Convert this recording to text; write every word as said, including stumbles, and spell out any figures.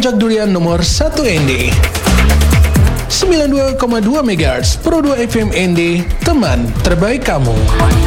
Puncak Durian nomor satu N D. sembilan puluh dua koma dua megahertz Pro dua F M N D, teman terbaik kamu.